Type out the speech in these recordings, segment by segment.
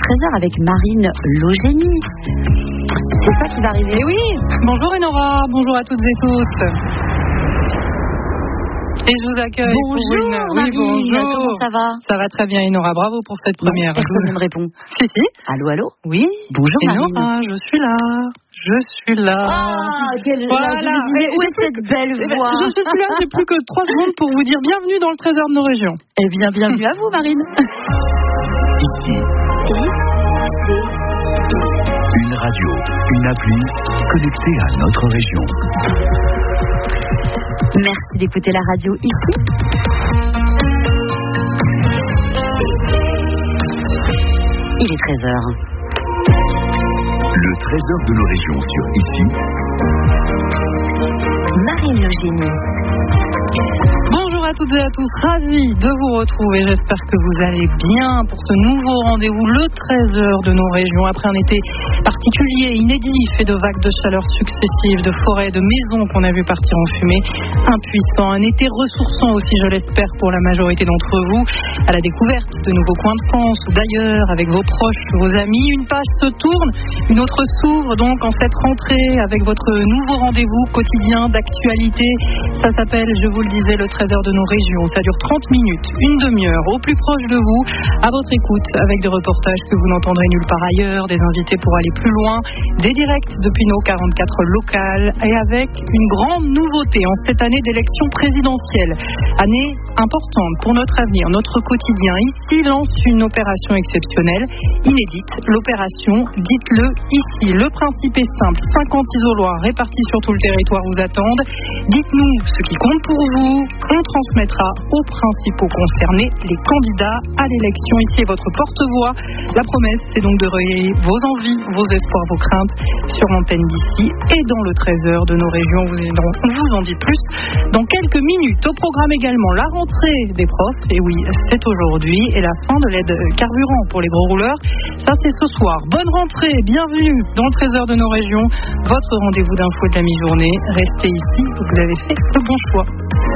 13h avec Marine Logénie. C'est ça qui va arriver. Et oui, bonjour Enora, bonjour à toutes et tous. Et je vous accueille bonjour, pour Marine, bonjour. comment ça va? Ça va très bien Enora, bravo pour cette première. Personne ne me répond. Si. Allô, allô? Oui. Bonjour Enora, Marine. je suis là. Ah, voilà. Où est cette belle voix? Je suis là, j'ai plus que 3 secondes pour vous dire bienvenue dans le trésor de nos régions. Eh bien, bienvenue à vous Marine. Ici. Une radio, une appli connectée à notre région. Merci d'écouter la radio ici. Il est 13h. Le trésor de nos régions sur Ici. Marine Logénie. Bonjour à toutes et à tous, ravi de vous retrouver. J'espère que vous allez bien pour ce nouveau rendez-vous, le 13h de nos régions. Après un été particulier, inédit, fait de vagues de chaleur successives, de forêts, de maisons qu'on a vu partir en fumée, impuissant. Un été ressourçant aussi, je l'espère, pour la majorité d'entre vous, à la découverte de nouveaux coins de France ou d'ailleurs, avec vos proches, vos amis. Une page se tourne, une autre s'ouvre donc en cette rentrée avec votre nouveau rendez-vous quotidien d'actualité. Ça s'appelle, je vous le disais, le 13h de nos régions. Ça dure 30 minutes, une demi-heure, au plus proche de vous, à votre écoute, avec des reportages que vous n'entendrez nulle part ailleurs, des invités pour aller plus loin, des directs depuis nos 44 locales et avec une grande nouveauté en cette année d'élection présidentielle. Année importante pour notre avenir, notre quotidien. Ici lance une opération exceptionnelle, inédite, l'opération Dites-le ici. Le principe est simple, 50 isoloirs répartis sur tout le territoire vous attendent. Dites-nous ce qui compte pour vous, on transmettra aux principaux concernés, les candidats à l'élection. Ici est votre porte-voix. La promesse, c'est donc de relayer vos envies, vos espoirs, vos craintes sur l'antenne d'Ici et dans le 13h de nos régions. On vous en dit plus dans quelques minutes. Au programme également la rentrée des profs. Et oui, c'est aujourd'hui. Et la fin de l'aide carburant pour les gros rouleurs. Ça, c'est ce soir. Bonne rentrée, bienvenue dans le 13h de nos régions. Votre rendez-vous d'info de la mi-journée. Restez ici, vous avez fait le bon choix.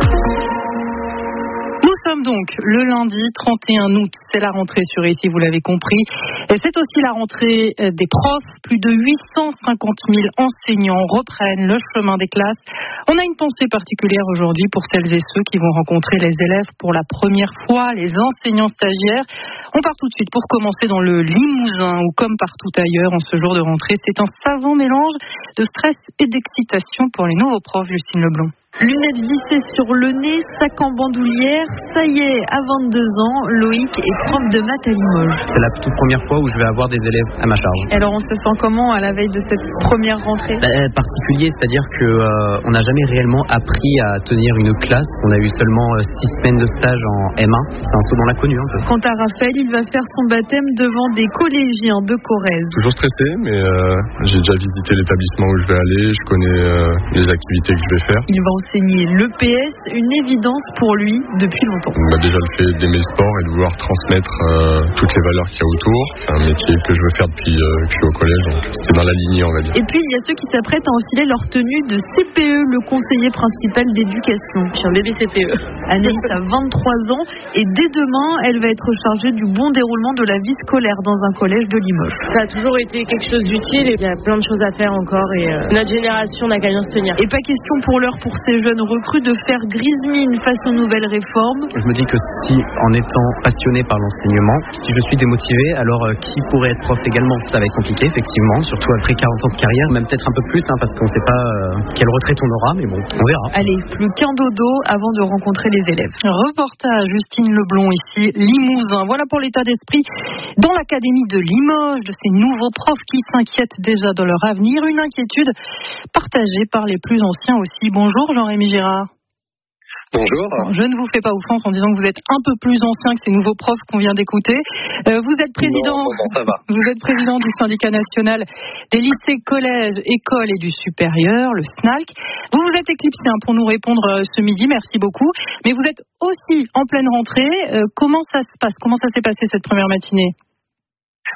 Nous sommes donc le lundi 31 août, c'est la rentrée sur Ici, vous l'avez compris. Et c'est aussi la rentrée des profs. Plus de 850 000 enseignants reprennent le chemin des classes. On a une pensée particulière aujourd'hui pour celles et ceux qui vont rencontrer les élèves pour la première fois, les enseignants stagiaires. On part tout de suite pour commencer dans le Limousin, où comme partout ailleurs en ce jour de rentrée, c'est un savant mélange de stress et d'excitation pour les nouveaux profs, Justine Leblond. Lunettes vissées sur le nez, sac en bandoulière, ça y est, à 22 ans, Loïc est prof de maths à Limoges. C'est la toute première fois où je vais avoir des élèves à ma charge. Alors on se sent comment à la veille de cette première rentrée? Particulier, c'est-à-dire qu'on n'a jamais réellement appris à tenir une classe. On a eu seulement 6 semaines de stage en M1. C'est un saut dans l'inconnu un peu. Quant à Raphaël, il va faire son baptême devant des collégiens de Corrèze. Toujours stressé, mais j'ai déjà visité l'établissement où je vais aller. Je connais les activités que je vais faire. Il va enseigner l'EPS, une évidence pour lui depuis longtemps. Déjà le fait d'aimer le sport et de vouloir transmettre toutes les valeurs qu'il y a autour. C'est un métier que je veux faire depuis que je suis au collège, donc c'était dans la lignée, on va dire. Et puis il y a ceux qui s'apprêtent à enfiler leur tenue de CPE, le conseiller principal d'éducation. Je suis un bébé CPE. Anaïs a 23 ans et dès demain, elle va être chargée du bon déroulement de la vie scolaire dans un collège de Limoges. Ça a toujours été quelque chose d'utile et il y a plein de choses à faire encore et notre génération n'a qu'à bien se tenir. Et pas question pour l'heure pour ces jeunes recrues de faire grise mine face aux nouvelles réformes. Je me dis que si, en étant passionné par l'enseignement, si je suis démotivé, alors qui pourrait être prof également? Ça va être compliqué, effectivement, surtout après 40 ans de carrière, même peut-être un peu plus, parce qu'on ne sait pas quelle retraite on aura, mais bon, on verra. Allez, plus qu'un dodo avant de rencontrer les élèves. Reportage Justine Leblond ici, Limousin. Voilà pour l'état d'esprit dans l'académie de Limoges, de ces nouveaux profs qui s'inquiètent déjà de leur avenir. Une inquiétude partagée par les plus anciens aussi. Bonjour Jean-Rémy Girard. Bonjour. Je ne vous fais pas offense en disant que vous êtes un peu plus ancien que ces nouveaux profs qu'on vient d'écouter. Vous êtes président. Non, ça va. Vous êtes président du syndicat national des lycées, collèges, écoles et du supérieur, le SNALC. Vous vous êtes éclipsé pour nous répondre ce midi, merci beaucoup. Mais vous êtes aussi en pleine rentrée. Comment ça se passe? Comment ça s'est passé cette première matinée?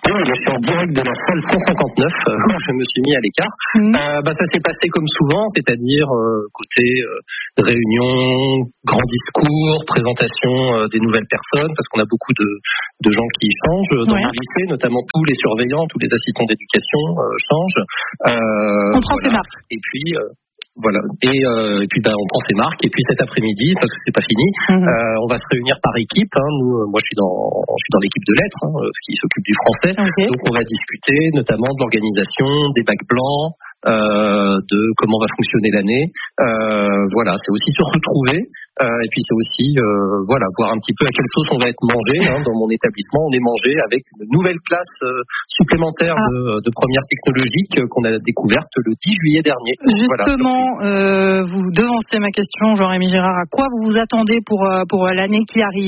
Oui, je suis en direct de la salle 159 où je me suis mis à l'écart. Ça s'est passé comme souvent, c'est-à-dire côté réunion, grand discours, présentation des nouvelles personnes, parce qu'on a beaucoup de gens qui changent dans le lycée, notamment tous les surveillants, tous les assistants d'éducation changent. On prend ses marques. Et puis voilà. Et puis on prend ses marques. Et puis cet après-midi, parce que c'est pas fini, on va se réunir par équipe. Moi, je suis dans l'équipe de lettres, qui s'occupe du français. Donc on va discuter notamment de l'organisation, des bacs blancs, de comment va fonctionner l'année. Voilà, c'est aussi se retrouver. Et puis c'est aussi voir un petit peu à quelle sauce on va être mangé. Dans mon établissement, on est mangé avec une nouvelle classe supplémentaire de première technologique qu'on a découverte le 10 juillet dernier. Justement. Vous devancez ma question, Jean-Rémy Girard. À quoi vous vous attendez pour l'année qui arrive ?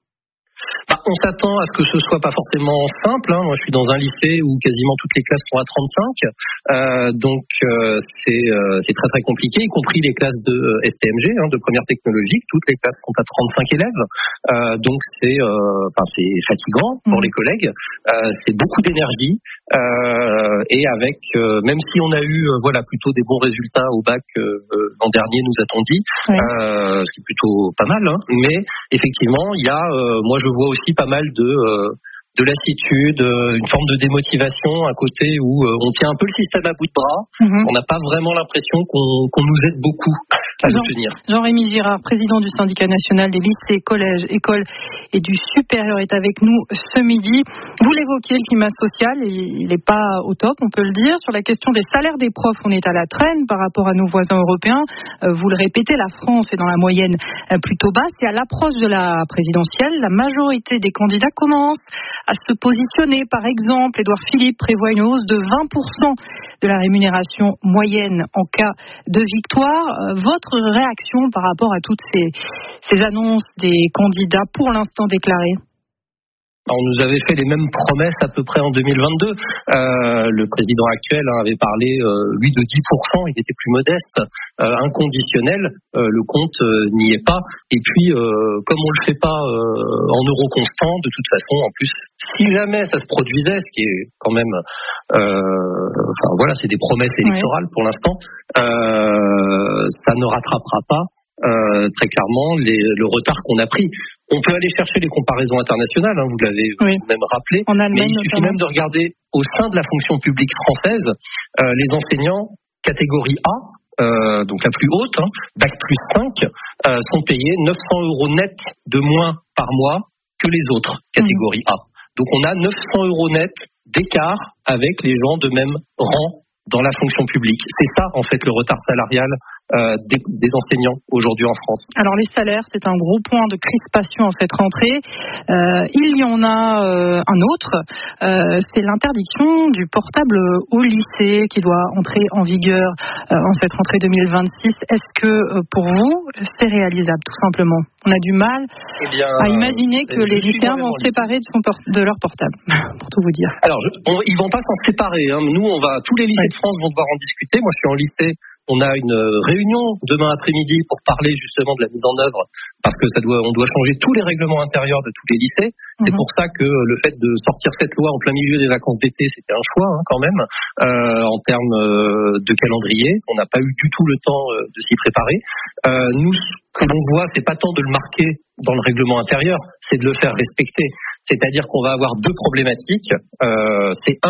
On s'attend à ce que ce soit pas forcément simple. Moi, je suis dans un lycée où quasiment toutes les classes sont à 35, donc c'est très très compliqué, y compris les classes de STMG, de première technologique. Toutes les classes sont à 35 élèves, donc c'est fatigant pour les collègues. C'est beaucoup d'énergie, et avec même si on a eu plutôt des bons résultats au bac l'an dernier, nous a-t-on dit, ce qui est plutôt pas mal. Mais effectivement, il y a, moi je vois aussi pas mal de lassitude, une forme de démotivation à côté où on tient un peu le système à bout de bras. On n'a pas vraiment l'impression qu'on nous aide beaucoup à le tenir. Jean-Rémy Girard, président du syndicat national des lycées, collèges, écoles et du supérieur, est avec nous ce midi. Vous l'évoquiez, le climat social, il n'est pas au top, on peut le dire. Sur la question des salaires des profs, on est à la traîne par rapport à nos voisins européens. Vous le répétez, la France est dans la moyenne plutôt basse. Et à l'approche de la présidentielle, la majorité des candidats commencent à se positionner. Par exemple, Édouard Philippe prévoit une hausse de 20% de la rémunération moyenne en cas de victoire. Votre réaction par rapport à toutes ces annonces des candidats pour l'instant déclarés ? On nous avait fait les mêmes promesses à peu près en 2022. Le président actuel avait parlé, lui, de 10%, il était plus modeste, inconditionnel. Le compte n'y est pas. Et puis, comme on le fait pas en euros constants, de toute façon, en plus, si jamais ça se produisait, ce qui est quand même, c'est des promesses électorales pour l'instant, ça ne rattrapera pas très clairement le retard qu'on a pris. On peut aller chercher les comparaisons internationales, vous l'avez même rappelé, mais il suffit même de regarder au sein de la fonction publique française, les enseignants catégorie A, donc la plus haute, bac plus 5, sont payés 900 € net de moins par mois que les autres catégories A. Donc on a 900 € net d'écart avec les gens de même rang dans la fonction publique. C'est ça, en fait, le retard salarial des enseignants aujourd'hui en France. Alors, les salaires, c'est un gros point de crispation en cette rentrée. Il y en a un autre, c'est l'interdiction du portable au lycée qui doit entrer en vigueur en cette rentrée 2026. Est-ce que, pour vous, c'est réalisable, tout simplement ? On a du mal à imaginer que les lycéens vont se séparer de leur portable, pour tout vous dire. Alors, ils vont pas s'en séparer. Nous, tous les lycées de France vont devoir en discuter. Moi, je suis en lycée. On a une réunion demain après-midi pour parler justement de la mise en œuvre, parce que on doit changer tous les règlements intérieurs de tous les lycées. C'est pour ça que le fait de sortir cette loi en plein milieu des vacances d'été, c'était un choix quand même, en termes de calendrier. On n'a pas eu du tout le temps de s'y préparer. Nous, ce que l'on voit, c'est pas tant de le marquer dans le règlement intérieur, c'est de le faire respecter. C'est-à-dire qu'on va avoir deux problématiques. C'est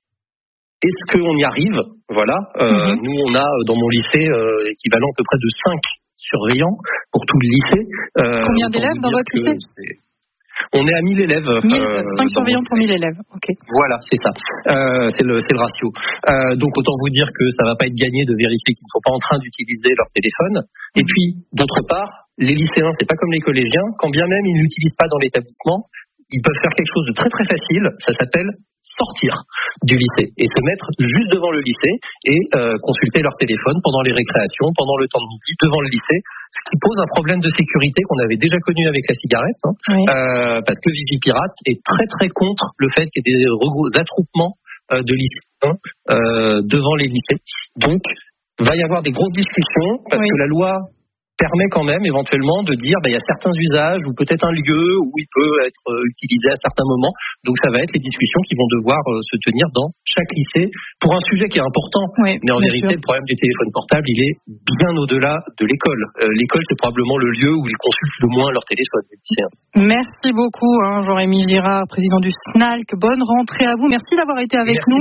est-ce qu'on y arrive ? Voilà. Nous, on a dans mon lycée équivalent à peu près de 5 surveillants pour tout le lycée. Combien d'élèves dans votre lycée ? On est à 1000 élèves. 5 surveillants pour 1000 élèves. Okay. Voilà, c'est ça. C'est le ratio. Donc autant vous dire que ça va pas être gagné de vérifier qu'ils ne sont pas en train d'utiliser leur téléphone. Et puis, d'autre part, les lycéens, c'est pas comme les collégiens. Quand bien même ils n'utilisent pas dans l'établissement, ils peuvent faire quelque chose de très très facile. Ça s'appelle sortir du lycée et se mettre juste devant le lycée et consulter leur téléphone pendant les récréations, pendant le temps de midi, devant le lycée, ce qui pose un problème de sécurité qu'on avait déjà connu avec la cigarette, parce que Vigipirate est très très contre le fait qu'il y ait des attroupements de lycéens devant les lycées. Donc, va y avoir des grosses discussions parce que la loi permet quand même éventuellement de dire il y a certains usages ou peut-être un lieu où il peut être utilisé à certains moments. Donc ça va être les discussions qui vont devoir se tenir dans chaque lycée pour un sujet qui est important. Oui, mais en vérité, le problème des téléphones portables, il est bien au-delà de l'école. L'école, c'est probablement le lieu où ils consultent le moins leur téléphone. Merci beaucoup, Jean-Rémy Girard, président du SNALC. Bonne rentrée à vous. Merci d'avoir été avec nous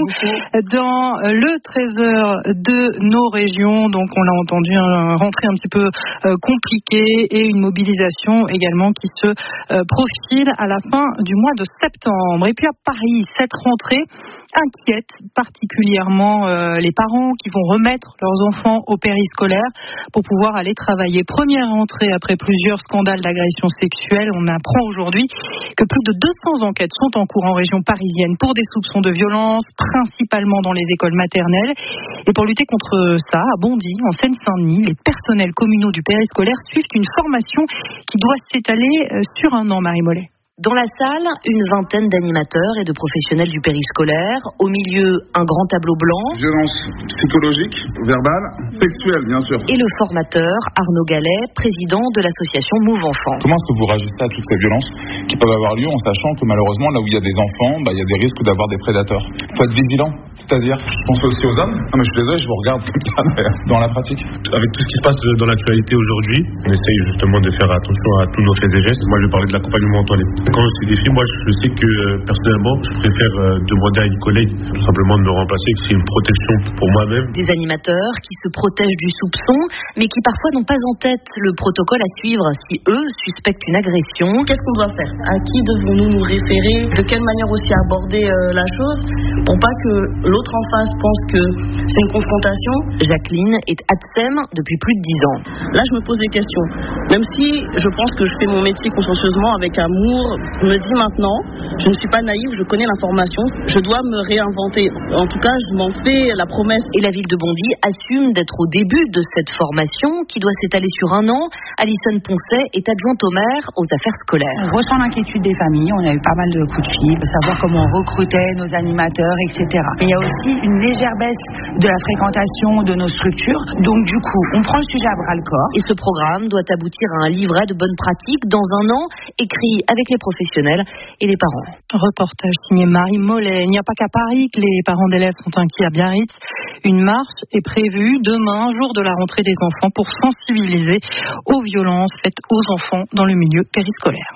dans le 13h de nos régions. Donc on l'a entendu, rentrée un petit peu compliquée et une mobilisation également qui se profile à la fin du mois de septembre. Et puis à Paris, cette rentrée inquiète particulièrement les parents qui vont remettre leurs enfants au périscolaire pour pouvoir aller travailler. Première rentrée après plusieurs scandales d'agression sexuelle. On apprend aujourd'hui que plus de 200 enquêtes sont en cours en région parisienne pour des soupçons de violence, principalement dans les écoles maternelles. Et pour lutter contre ça, à Bondy, en Seine-Saint-Denis, les personnels communaux du périscolaire suivent une formation qui doit s'étaler sur un an, Marie Mollet. Dans la salle, une vingtaine d'animateurs et de professionnels du périscolaire. Au milieu, un grand tableau blanc. Violence psychologique, verbale, sexuelle, bien sûr. Et le formateur, Arnaud Gallet, président de l'association Move Enfants. Comment est-ce que vous réagissez à toutes ces violences qui peuvent avoir lieu en sachant que malheureusement, là où il y a des enfants, il y a des risques d'avoir des prédateurs. Il faut être vigilant. C'est-à-dire, je pense aussi aux hommes. Non mais je suis désolé, je vous regarde comme ça, mais dans la pratique. Avec tout ce qui se passe dans l'actualité aujourd'hui, on essaye justement de faire attention à tous nos faits et gestes. Moi, je vais parler de l'accompagnement en toilette. Quand je suis des filles, moi, je sais que personnellement, je préfère demander à une collègue tout simplement de me remplacer, que c'est une protection pour moi-même. Des animateurs qui se protègent du soupçon, mais qui parfois n'ont pas en tête le protocole à suivre si eux suspectent une agression. Qu'est-ce qu'on doit faire? À qui devons-nous nous référer? De quelle manière aussi aborder la chose pour pas que l'autre en face pense que c'est une confrontation? Jacqueline est ATSEM depuis plus de 10 ans. Là, je me pose des questions. Même si je pense que je fais mon métier consciencieusement, avec amour, je me dis maintenant, je ne suis pas naïve, je connais l'information, je dois me réinventer. En tout cas, je m'en fais la promesse. Et la ville de Bondy assume d'être au début de cette formation qui doit s'étaler sur un an. Alison Poncet est adjointe au maire aux affaires scolaires. On ressent l'inquiétude des familles, on a eu pas mal de coups de fil, savoir comment on recrutait nos animateurs, etc. Mais il y a aussi une légère baisse de la fréquentation de nos structures. Donc du coup, on prend le sujet à bras-le-corps. Et ce programme doit aboutir à un livret de bonnes pratiques dans un an, écrit avec les professionnels et les parents. Reportage signé Marie Mollet. Il n'y a pas qu'à Paris que les parents d'élèves sont inquiets. À Biarritz, une marche est prévue demain, jour de la rentrée des enfants, pour sensibiliser aux violences faites aux enfants dans le milieu périscolaire.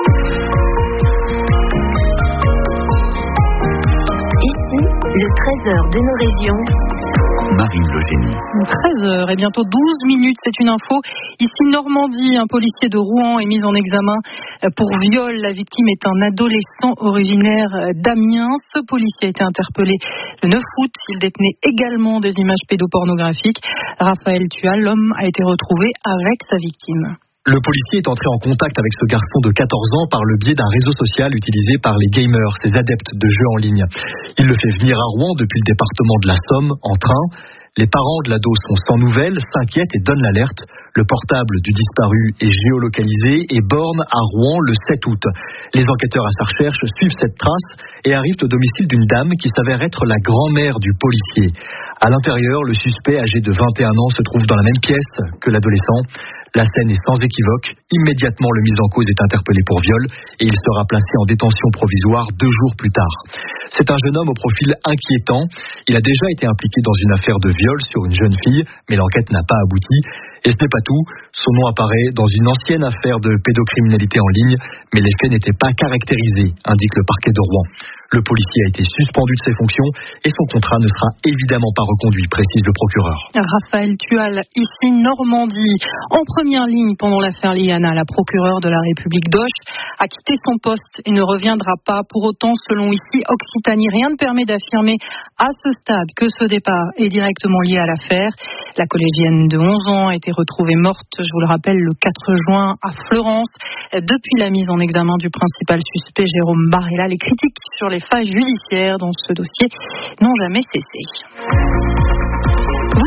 Ici, le 13h de nos régions. Marine Logénie. 13h et bientôt 12 minutes, c'est une info. Ici, Normandie, un policier de Rouen est mis en examen pour viol. La victime est un adolescent originaire d'Amiens. Ce policier a été interpellé le 9 août. Il détenait également des images pédopornographiques. Raphaël Tual, l'homme a été retrouvé avec sa victime. Le policier est entré en contact avec ce garçon de 14 ans par le biais d'un réseau social utilisé par les gamers, ces adeptes de jeux en ligne. Il le fait venir à Rouen depuis le département de la Somme en train. Les parents de l'ado sont sans nouvelles, s'inquiètent et donnent l'alerte. Le portable du disparu est géolocalisé et borne à Rouen le 7 août. Les enquêteurs à sa recherche suivent cette trace et arrivent au domicile d'une dame qui s'avère être la grand-mère du policier. À l'intérieur, le suspect âgé de 21 ans se trouve dans la même pièce que l'adolescent. La scène est sans équivoque. Immédiatement, le mis en cause est interpellé pour viol et il sera placé en détention provisoire 2 jours plus tard. C'est un jeune homme au profil inquiétant. Il a déjà été impliqué dans une affaire de viol sur une jeune fille, mais l'enquête n'a pas abouti. Et ce n'est pas tout. Son nom apparaît dans une ancienne affaire de pédocriminalité en ligne, mais les faits n'étaient pas caractérisés, indique le parquet de Rouen. Le policier a été suspendu de ses fonctions et son contrat ne sera évidemment pas reconduit, précise le procureur. Raphaël Tual, ici Normandie. En première ligne pendant l'affaire Liana, la procureure de la République d'Auch a quitté son poste et ne reviendra pas. Pour autant, selon ici Occitanie, rien ne permet d'affirmer à ce stade que ce départ est directement lié à l'affaire. La collégienne de 11 ans a été retrouvée morte, je vous le rappelle, le 4 juin à Fleurance. Depuis la mise en examen du principal suspect, Jérôme Barrella, les critiques sur les failles judiciaires dans ce dossier n'ont jamais cessé. Vous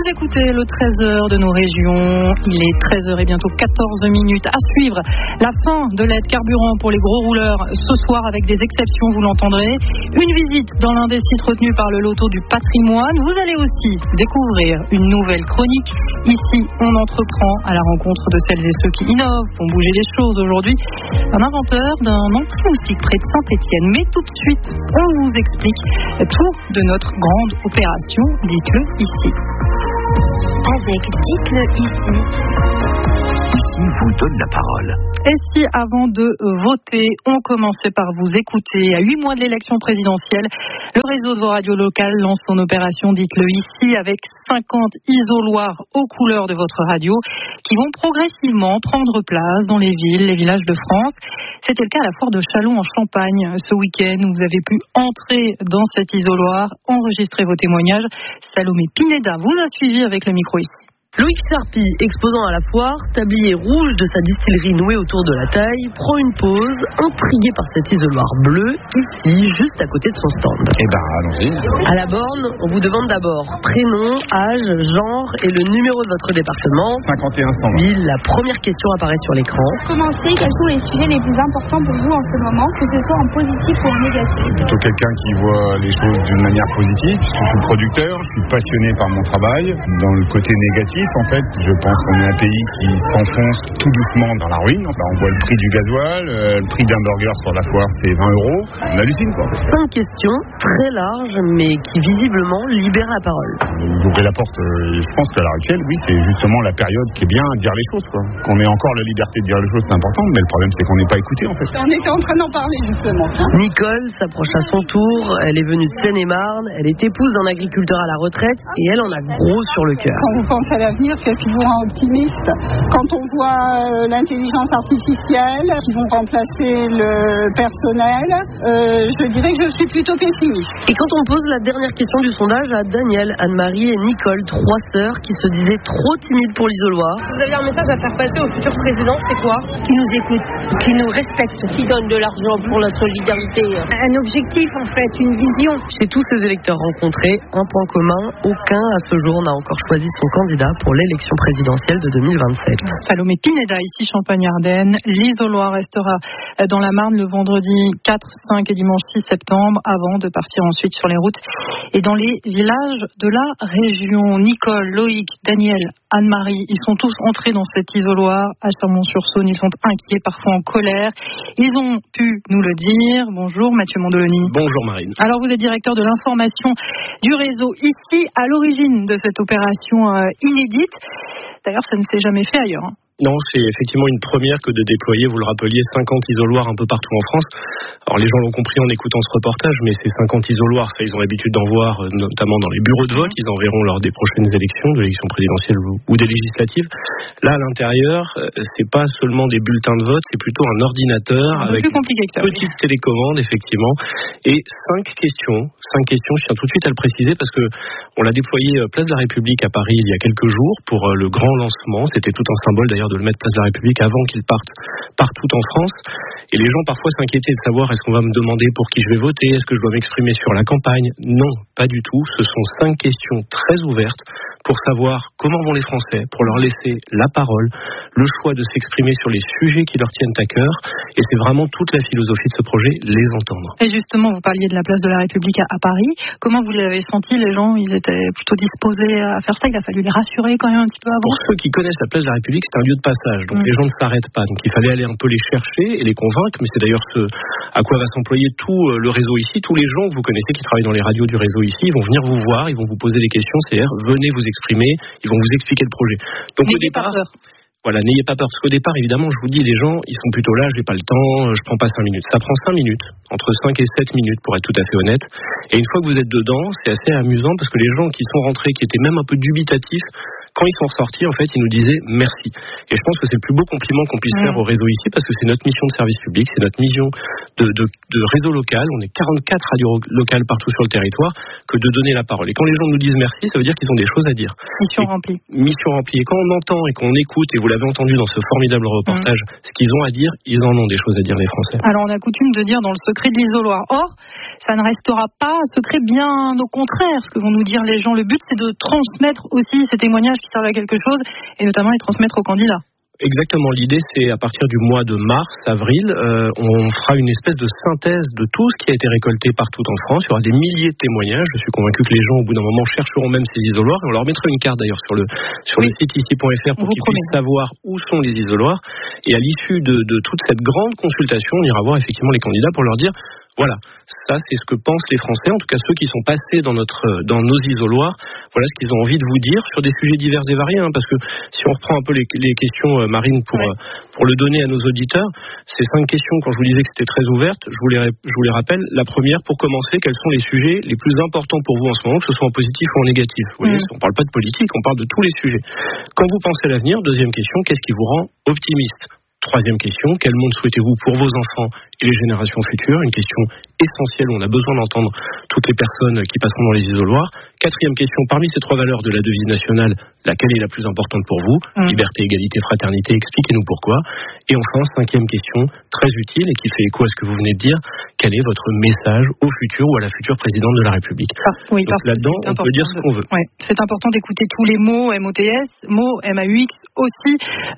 écoutez le 13h de nos régions. Il est 13h et bientôt 14 minutes. À suivre la fin de l'aide carburant pour les gros rouleurs ce soir avec des exceptions, vous l'entendrez. Une visite dans l'un des sites retenus par le loto du patrimoine. Vous allez aussi découvrir une nouvelle chronique. Ici, on entreprend à la rencontre de celles et ceux qui innovent, font bouger les choses aujourd'hui. Un inventeur d'un anti-moustique près de Saint-Étienne. Mais tout de suite, on vous explique tout de notre grande opération. Dites-le ici. Avec Dites-le ici. Ici vous donne la parole. Et si avant de voter, on commençait par vous écouter. À 8 mois de l'élection présidentielle, le réseau de vos radios locales lance son opération Dites-le ici avec 50 isoloirs aux couleurs de votre radio qui vont progressivement prendre place dans les villes, les villages de France. C'était le cas à la foire de Châlons en Champagne ce week-end où vous avez pu entrer dans cet isoloir, enregistrer vos témoignages. Salomé Pineda vous a suivi avec le micro ici. Loïc Charpy, exposant à la foire, tablier rouge de sa distillerie nouée autour de la taille, prend une pause, intrigué par cet isoloir bleu, ici, juste à côté de son stand. Eh ben, allons-y. À la borne, on vous demande d'abord prénom, âge, genre et le numéro de votre département. 51 100. Puis, la première question apparaît sur l'écran. Commencez, quels sont les sujets les plus importants pour vous en ce moment, que ce soit en positif ou en négatif? Plutôt quelqu'un qui voit les choses d'une manière positive, puisque je suis producteur, je suis passionné par mon travail. Dans le côté négatif, en fait, je pense qu'on est un pays qui s'enfonce tout doucement dans la ruine. Là, on voit le prix du gasoil, le prix d'un burger sur la foire, c'est 20 €. On hallucine, quoi. 5 questions très larges, mais qui visiblement libèrent la parole. Vous ouvrez la porte, et je pense qu'à l'heure actuelle, oui, c'est justement la période qui est bien à dire les choses, quoi. Qu'on ait encore la liberté de dire les choses, c'est important, mais le problème, c'est qu'on n'est pas écouté, en fait. On était en train d'en parler, justement. Nicole s'approche à son tour. Elle est venue de Seine-et-Marne. Elle est épouse d'un agriculteur à la retraite et elle en a gros sur le cœur. Quand vous pensez à l'avenir, qu'est-ce qui vous rend optimiste? Quand on voit l'intelligence artificielle qui vont remplacer le personnel, je dirais que je suis plutôt pessimiste. Et quand on pose la dernière question du sondage à Daniel, Anne-Marie et Nicole, 3 sœurs qui se disaient trop timides pour l'isoloir. Vous avez un message à faire passer au futur président, c'est quoi? Qui nous écoute, qui nous respecte, Qui donne de l'argent pour la solidarité. un objectif en fait, une vision. Chez tous ces électeurs rencontrés, un point commun, aucun à ce jour n'a encore choisi son candidat pour l'élection présidentielle de 2027. Salomé Pineda, ici Champagne-Ardenne. L'isoloir restera dans la Marne le vendredi 4, 5 et dimanche 6 septembre avant de partir ensuite sur les routes et dans les villages de la région. Nicole, Loïc, Daniel, Anne-Marie, ils sont tous entrés dans cet isoloir à Clermont-sur-Saône. Ils sont inquiets, parfois en colère. Ils ont pu nous le dire. Bonjour Mathieu Mondoloni. Bonjour Marine. Alors vous êtes directeur de l'information du réseau ici à l'origine de cette opération inédite. D'ailleurs, ça ne s'est jamais fait ailleurs. Non, c'est effectivement une première que de déployer, vous le rappeliez, 50 isoloirs un peu partout en France. Alors les gens l'ont compris en écoutant ce reportage, mais ces 50 isoloirs, ça ils ont l'habitude d'en voir, notamment dans les bureaux de vote, ils en verront lors des prochaines élections, de l'élection présidentielle ou des législatives. Là, à l'intérieur, c'est pas seulement des bulletins de vote, c'est plutôt un ordinateur avec une petite télécommande, effectivement, et 5 questions. Je tiens tout de suite à le préciser parce que on l'a déployé Place de la République à Paris il y a quelques jours pour le grand lancement. C'était tout un symbole d'ailleurs de le mettre Place de la République avant qu'il parte partout en France. Et les gens parfois s'inquiétaient de savoir est-ce qu'on va me demander pour qui je vais voter, est-ce que je dois m'exprimer sur la campagne. Non, pas du tout. Ce sont 5 questions très ouvertes pour savoir comment vont les Français, pour leur laisser la parole, le choix de s'exprimer sur les sujets qui leur tiennent à cœur. Et c'est vraiment toute la philosophie de ce projet, les entendre. Et justement, vous parliez de la Place de la République à Paris. Comment vous l'avez senti? Les gens, ils étaient plutôt disposés à faire ça? Il a fallu les rassurer quand même un petit peu avant? Pour ceux qui connaissent la Place de la République, c'est un lieu de passage. Donc les gens ne s'arrêtent pas. Donc il fallait aller un peu les chercher et les convaincre. Mais c'est d'ailleurs ce à quoi va s'employer tout le réseau ici. Tous les gens que vous connaissez qui travaillent dans les radios du réseau ici, ils vont venir vous voir, ils vont vous poser des questions. C'est-à-dire, venez vous exprimer, ils vont vous expliquer le projet. Donc au départ, voilà, n'ayez pas peur, parce qu'au départ, évidemment, je vous dis, les gens, ils sont plutôt là, j'ai pas le temps, je prends pas 5 minutes. Ça prend 5 minutes, entre 5 et 7 minutes, pour être tout à fait honnête. Et une fois que vous êtes dedans, c'est assez amusant, parce que les gens qui sont rentrés, qui étaient même un peu dubitatifs, quand ils sont ressortis, en fait, ils nous disaient merci. Et je pense que c'est le plus beau compliment qu'on puisse faire au réseau ici, parce que c'est notre mission de service public, c'est notre mission de réseau local. On est 44 radios locales partout sur le territoire, que de donner la parole. Et quand les gens nous disent merci, ça veut dire qu'ils ont des choses à dire. Mission remplie. Mission remplie. Et quand on entend et qu'on écoute, et vous l'avez entendu dans ce formidable reportage, ce qu'ils ont à dire, ils en ont des choses à dire, les Français. Alors, on a coutume de dire dans le secret de l'isoloir. Or, ça ne restera pas secret, bien au contraire. Ce que vont nous dire les gens, le but, c'est de transmettre aussi ces témoignages qui servent à quelque chose, et notamment les transmettre aux candidats. Exactement, l'idée c'est à partir du mois de mars, avril, on fera une espèce de synthèse de tout ce qui a été récolté partout en France. Il y aura des milliers de témoignages, je suis convaincu que les gens au bout d'un moment chercheront même ces isoloirs, et on leur mettra une carte d'ailleurs sur le site ici.fr pour qu'ils puissent savoir où sont les isoloirs, et à l'issue de toute cette grande consultation, on ira voir effectivement les candidats pour leur dire voilà, ça c'est ce que pensent les Français, en tout cas ceux qui sont passés dans nos isoloirs, voilà ce qu'ils ont envie de vous dire sur des sujets divers et variés, parce que si on reprend un peu les questions, Marine, pour le donner à nos auditeurs, ces 5 questions, quand je vous disais que c'était très ouverte, je vous les rappelle. La première, pour commencer, quels sont les sujets les plus importants pour vous en ce moment, que ce soit en positif ou en négatif? Vous voyez, on ne parle pas de politique, on parle de tous les sujets. Quand vous pensez à l'avenir, deuxième question, qu'est-ce qui vous rend optimiste? Troisième question, quel monde souhaitez-vous pour vos enfants et les générations futures? Une question essentielle où on a besoin d'entendre toutes les personnes qui passeront dans les isoloirs. Quatrième question, parmi ces 3 valeurs de la devise nationale, laquelle est la plus importante pour vous? Liberté, égalité, fraternité, expliquez-nous pourquoi. Et enfin, 5e question, très utile et qui fait écho à ce que vous venez de dire, quel est votre message au futur ou à la future présidente de la République? Oui, donc là-dedans, on peut dire ce qu'on veut. Ouais, c'est important d'écouter tous les mots MOTS, mots MAUX aussi.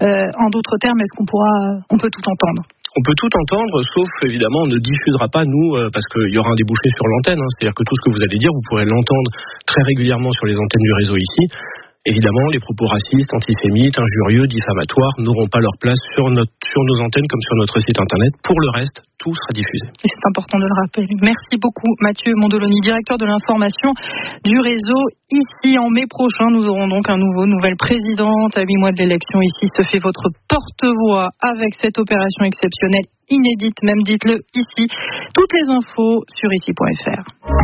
En d'autres termes, est-ce on peut tout entendre? On peut tout entendre, sauf évidemment on ne diffusera pas nous, parce qu'il y aura un débouché sur l'antenne. C'est-à-dire que tout ce que vous allez dire, vous pourrez l'entendre très régulièrement sur les antennes du réseau ici. Évidemment, les propos racistes, antisémites, injurieux, diffamatoires n'auront pas leur place sur nos antennes comme sur notre site internet. Pour le reste, tout sera diffusé. Et c'est important de le rappeler. Merci beaucoup Mathieu Mondoloni, directeur de l'information du réseau. Ici, en mai prochain, nous aurons donc nouvelle présidente. À 8 mois de l'élection, ici se fait votre porte-voix avec cette opération exceptionnelle, inédite, même dites-le ici. Toutes les infos sur ici.fr.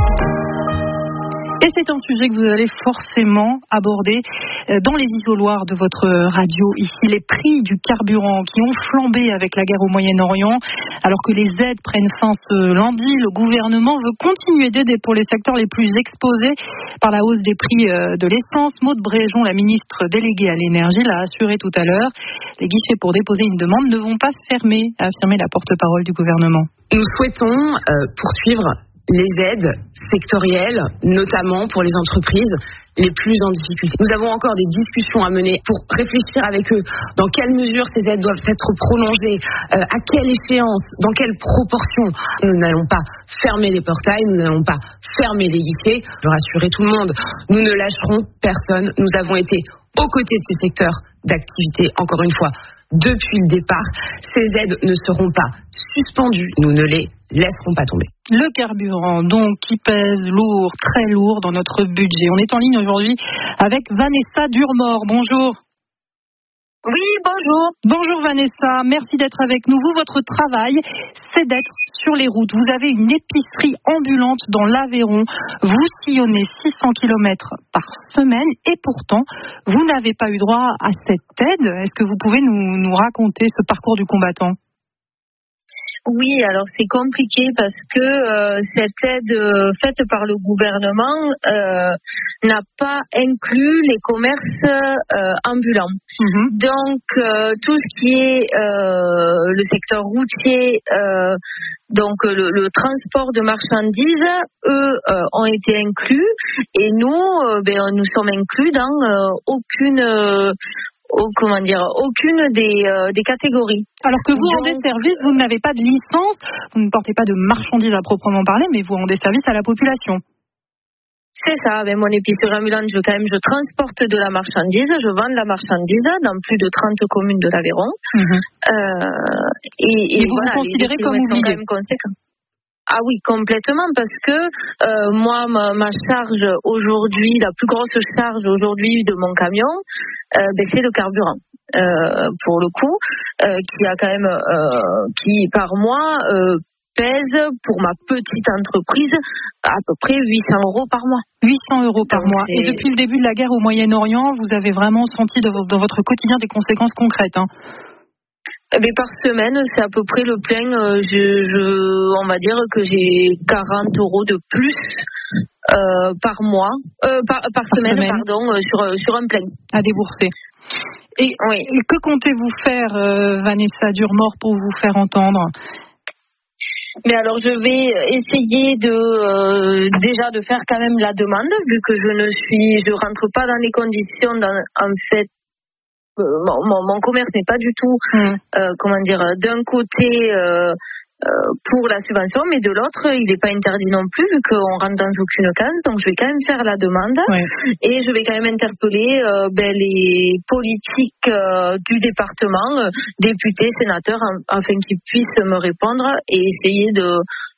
Et c'est un sujet que vous allez forcément aborder dans les isoloirs de votre radio. Ici, les prix du carburant qui ont flambé avec la guerre au Moyen-Orient. Alors que les aides prennent fin ce lundi, le gouvernement veut continuer d'aider pour les secteurs les plus exposés par la hausse des prix de l'essence. Maude Bréjon, la ministre déléguée à l'énergie, l'a assuré tout à l'heure. Les guichets pour déposer une demande ne vont pas se fermer, a affirmé la porte-parole du gouvernement. Nous souhaitons poursuivre les aides sectorielles, notamment pour les entreprises les plus en difficulté. Nous avons encore des discussions à mener pour réfléchir avec eux dans quelle mesure ces aides doivent être prolongées, à quelle échéance, dans quelle proportion. Nous n'allons pas fermer les portails, nous n'allons pas fermer les guichets. Je veux rassurer tout le monde, nous ne lâcherons personne. Nous avons été aux côtés de ces secteurs d'activité, encore une fois, depuis le départ. Ces aides ne seront pas suspendues. Nous ne les laisserons pas tomber. Le carburant, donc, qui pèse lourd, très lourd dans notre budget. On est en ligne aujourd'hui avec Vanessa Durmort. Bonjour. Oui, bonjour. Bonjour Vanessa, merci d'être avec nous. Vous, votre travail, c'est d'être sur les routes. Vous avez une épicerie ambulante dans l'Aveyron. Vous sillonnez 600 km par semaine et pourtant, vous n'avez pas eu droit à cette aide. Est-ce que vous pouvez nous raconter ce parcours du combattant ? Oui, alors c'est compliqué parce que cette aide faite par le gouvernement n'a pas inclus les commerces ambulants. Donc tout ce qui est le secteur routier, donc le transport de marchandises, eux ont été inclus et nous, nous sommes inclus dans aucune des catégories. Alors que vous rendez service, vous n'avez pas de licence, vous ne portez pas de marchandises à proprement parler, mais vous rendez service à la population. C'est ça, avec mon épicerie ambulante, je transporte de la marchandise, je vends de la marchandise dans plus de 30 communes de l'Aveyron. Et vous vous considérez comme ouvrier. Ah oui, complètement, parce que moi, ma charge aujourd'hui, la plus grosse charge aujourd'hui de mon camion, c'est le carburant. Pour le coup, qui a quand même, qui par mois pèse pour ma petite entreprise à peu près 800 € par mois. 800 € par mois. Et depuis le début de la guerre au Moyen-Orient, vous avez vraiment senti dans votre quotidien des conséquences concrètes, hein? Mais par semaine, c'est à peu près le plein. On va dire que j'ai 40 € de plus par mois, par semaine, pardon, sur un plein. À débourser. Et que comptez-vous faire, Vanessa Durmort, pour vous faire entendre ? Mais alors je vais essayer déjà de faire quand même la demande, vu que je rentre pas dans les conditions. En fait, mon commerce n'est pas du tout, d'un côté pour la subvention, mais de l'autre, il n'est pas interdit non plus, vu qu'on rentre dans aucune case. Donc je vais quand même faire la demande et je vais quand même interpeller les politiques du département, députés, sénateurs, afin qu'ils puissent me répondre et essayer de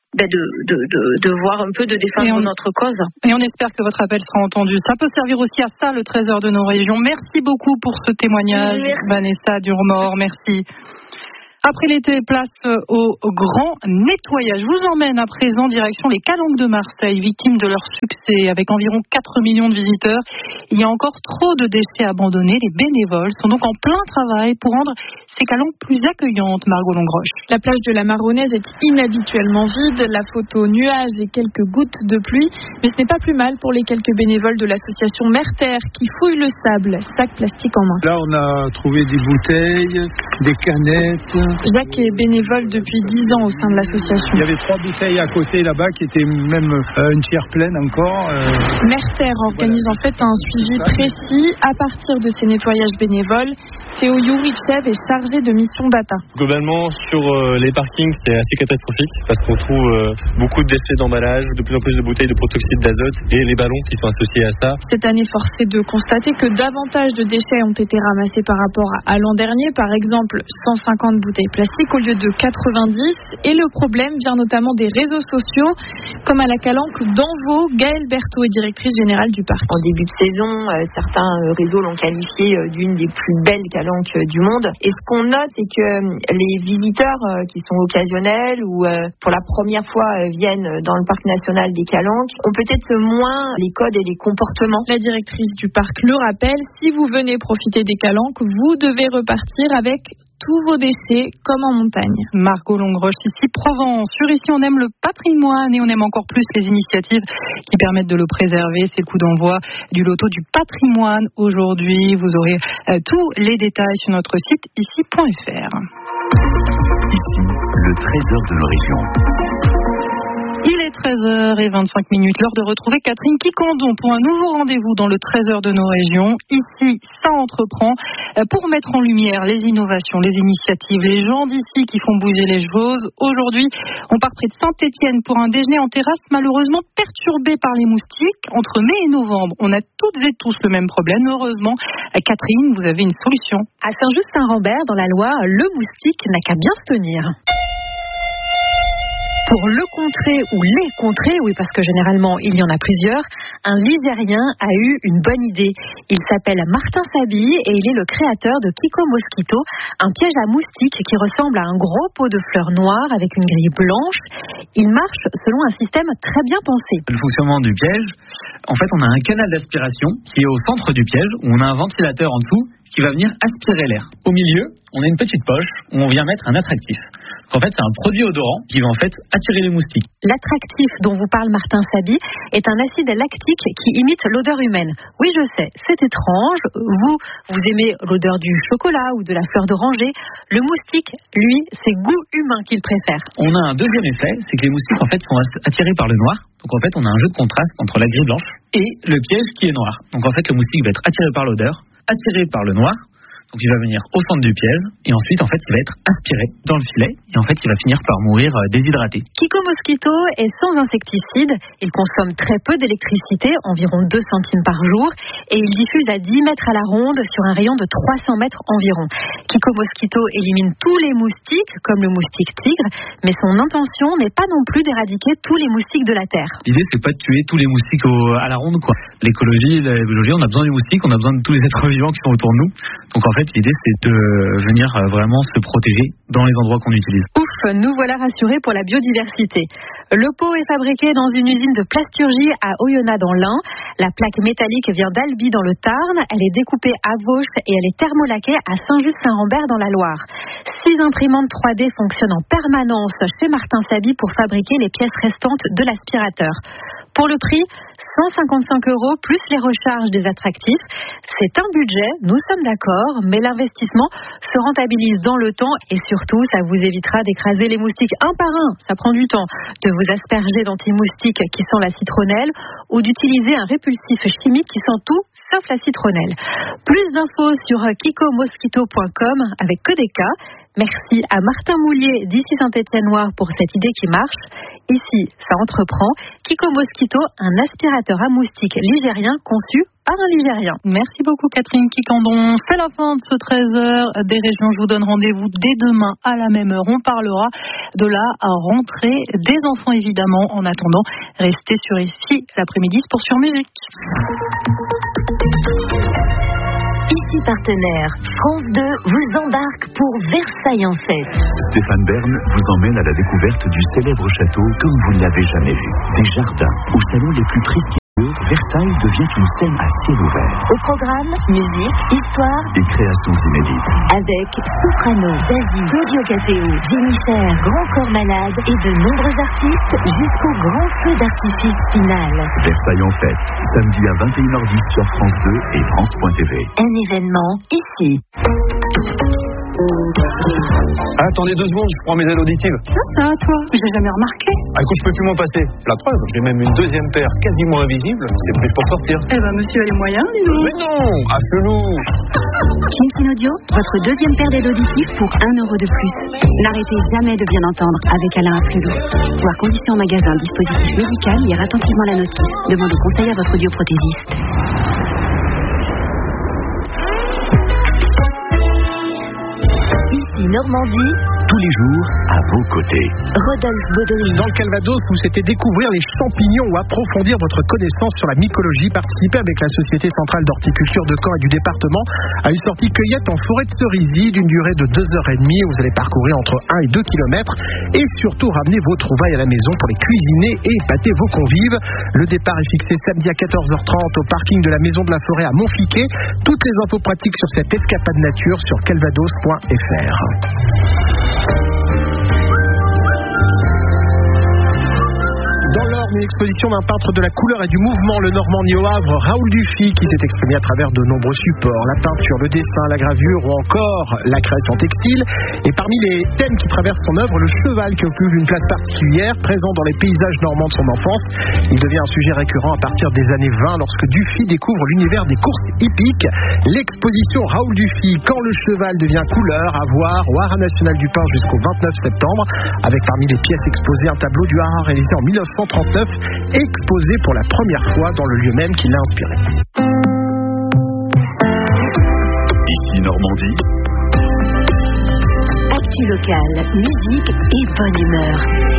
voir un peu, de défendre notre cause. Et on espère que votre appel sera entendu. Ça peut servir aussi à ça, le trésor de nos régions. Merci beaucoup pour ce témoignage, Vanessa Durmort. Merci. Après l'été, place au grand nettoyage. Je vous emmène à présent direction les Calanques de Marseille, victimes de leur succès. Avec environ 4 millions de visiteurs, il y a encore trop de déchets abandonnés. Les bénévoles sont donc en plein travail pour rendre ces calanques plus accueillantes, Margot Longroche. La plage de la Maronnaise est inhabituellement vide. La photo nuages et quelques gouttes de pluie. Mais ce n'est pas plus mal pour les quelques bénévoles de l'association Merterre qui fouillent le sable, sac plastique en main. Là, on a trouvé des bouteilles, des canettes. Jacques est bénévole depuis 10 ans au sein de l'association. Il y avait 3 bouteilles à côté là-bas qui étaient même une tiers pleine encore. Merterre organise en fait un suivi précis à partir de ces nettoyages bénévoles. Théo Yourichev est chargé de mission data. Globalement, sur les parkings, c'est assez catastrophique parce qu'on trouve beaucoup de déchets d'emballage, de plus en plus de bouteilles de protoxyde d'azote et les ballons qui sont associés à ça. Cette année, force est de constater que davantage de déchets ont été ramassés par rapport à l'an dernier. Par exemple, 150 bouteilles plastiques au lieu de 90. Et le problème vient notamment des réseaux sociaux, comme à la Calanque d'Envaux. Gaëlle Berthaud est directrice générale du parc. En début de saison, certains réseaux l'ont qualifié d'une des plus belles calanques du monde. Et ce qu'on note, c'est que les visiteurs qui sont occasionnels ou pour la première fois viennent dans le parc national des Calanques ont peut-être moins les codes et les comportements. La directrice du parc le rappelle, si vous venez profiter des Calanques, vous devez repartir avec tous vos déchets comme en montagne. Margot Longroche, ici Provence. Sur Ici, on aime le patrimoine et on aime encore plus les initiatives qui permettent de le préserver. C'est le coup d'envoi du loto du patrimoine aujourd'hui. Vous aurez tous les détails sur notre site ici.fr. Ici, le trésor de nos régions. Il est 13h25, l'heure de retrouver Catherine Quicandon pour un nouveau rendez-vous dans le trésor de nos régions. Ici, ça entreprend pour mettre en lumière les innovations, les initiatives, les gens d'ici qui font bouger les choses. Aujourd'hui, on part près de Saint-Étienne pour un déjeuner en terrasse malheureusement perturbé par les moustiques. Entre mai et novembre, on a toutes et tous le même problème. Heureusement, Catherine, vous avez une solution. À Saint-Just-Saint-Rambert, dans la Loire, le moustique n'a qu'à bien se tenir. Pour le contrer ou les contrer, oui, parce que généralement il y en a plusieurs, un Ligérien a eu une bonne idée. Il s'appelle Martin Sabi et il est le créateur de Kiko Mosquito, un piège à moustiques qui ressemble à un gros pot de fleurs noires avec une grille blanche. Il marche selon un système très bien pensé. Le fonctionnement du piège, en fait, on a un canal d'aspiration qui est au centre du piège où on a un ventilateur en dessous qui va venir aspirer l'air. Au milieu, on a une petite poche où on vient mettre un attractif. En fait, c'est un produit odorant qui va en fait attirer les moustiques. L'attractif dont vous parle Martin Sabi est un acide lactique qui imite l'odeur humaine. Oui, je sais, c'est étrange. Vous aimez l'odeur du chocolat ou de la fleur d'oranger. Le moustique, lui, c'est goût humain qu'il préfère. On a un deuxième effet, c'est que les moustiques en fait sont attirés par le noir. Donc en fait, on a un jeu de contraste entre la grille blanche et le piège qui est noir. Donc en fait, le moustique va être attiré par l'odeur, attiré par le noir. Donc il va venir au centre du piège et ensuite en fait il va être aspiré dans le filet et en fait il va finir par mourir déshydraté. Kiko Mosquito est sans insecticide, il consomme très peu d'électricité, environ 2 centimes par jour et il diffuse à 10 mètres à la ronde sur un rayon de 300 mètres environ. Kiko Mosquito élimine tous les moustiques comme le moustique tigre, mais son intention n'est pas non plus d'éradiquer tous les moustiques de la Terre. L'idée c'est pas de tuer tous les moustiques à la ronde quoi. L'écologie, la biologie, on a besoin des moustiques, on a besoin de tous les êtres vivants qui sont autour de nous. Donc en fait, l'idée, c'est de venir vraiment se protéger dans les endroits qu'on utilise. Ouf, nous voilà rassurés pour la biodiversité. Le pot est fabriqué dans une usine de plasturgie à Oyonnax dans l'Ain. La plaque métallique vient d'Albi dans le Tarn. Elle est découpée à Vauche et elle est thermolaquée à Saint-Just-Saint-Rambert dans la Loire. 6 imprimantes 3D fonctionnent en permanence chez Martin Sabi pour fabriquer les pièces restantes de l'aspirateur. Pour le prix, 155 € plus les recharges des attractifs. C'est un budget, nous sommes d'accord, mais l'investissement se rentabilise dans le temps et surtout, ça vous évitera d'écraser les moustiques un par un. Ça prend du temps de vous asperger d'anti-moustiques qui sent la citronnelle ou d'utiliser un répulsif chimique qui sent tout sauf la citronnelle. Plus d'infos sur kikomosquito.com avec que des cas. Merci à Martin Moulier d'ici Saint-Étienne-Noir pour cette idée qui marche. Ici, ça entreprend. Kiko Mosquito, un aspirateur à moustiques ligérien conçu par un Ligérien. Merci beaucoup Catherine Quicandon. C'est la fin de ce 13h des régions. Je vous donne rendez-vous dès demain à la même heure. On parlera de la rentrée des enfants évidemment. En attendant, restez sur ici. L'après-midi se poursuit en musique. Ici partenaire, France 2 vous embarque pour Versailles en fête. Stéphane Bern vous emmène à la découverte du célèbre château comme vous ne l'avez jamais vu. Des jardins aux salons les plus prestigieux, Versailles devient une scène à ciel ouvert. Au programme, musique, histoire et créations inédites. Avec Soprano, Zazie, Claudio Capéo, Jennifer, Grand Corps Malade et de nombreux artistes jusqu'au grand feu d'artifice final. Versailles en fête, samedi à 21h10 sur France 2 et France.tv. Un événement ici. Attendez 2 secondes, je prends mes ailes auditives. Ça, toi, j'ai jamais remarqué. Ah, écoute, je peux plus m'en passer. La preuve, j'ai même une deuxième paire quasiment invisible. C'est plus pour sortir. Eh ben, monsieur a les moyens, dis donc. Mais non, à chelou. Chinkin Audio, votre deuxième paire d'ailes auditives pour 1 € de plus. N'arrêtez jamais de bien entendre avec Alain Afflelou. Voir conditions en magasin, dispositif médical, lire attentivement la notice. Demandez conseil à votre audioprothésiste. Ici Normandie, tous les jours à vos côtés. Rodolphe Baudry. Dans le Calvados, vous souhaitez découvrir les champignons ou approfondir votre connaissance sur la mycologie, participez avec la Société Centrale d'Horticulture de Caen et du département à une sortie cueillette en forêt de cerisier d'une durée de 2h30 où vous allez parcourir entre 1 et 2 km et surtout ramener vos trouvailles à la maison pour les cuisiner et épater vos convives. Le départ est fixé samedi à 14h30 au parking de la Maison de la Forêt à Montfliquet. Toutes les infos pratiques sur cette escapade nature sur calvados.fr. Dans l'Orne, une exposition d'un peintre de la couleur et du mouvement, le Normandie au Havre, Raoul Dufy, qui s'est exprimé à travers de nombreux supports, la peinture, le dessin, la gravure ou encore la création textile. Et parmi les thèmes qui traversent son œuvre, le cheval qui occupe une place particulière, présent dans les paysages normands de son enfance. Il devient un sujet récurrent à partir des années 20 lorsque Dufy découvre l'univers des courses hippiques. L'exposition Raoul Dufy, quand le cheval devient couleur, à voir au Haras National du Pin jusqu'au 29 septembre, avec parmi les pièces exposées un tableau du Haras réalisé en 1939, exposé pour la première fois dans le lieu même qui l'a inspiré. Ici Normandie. Actu locale, musique et bonne humeur.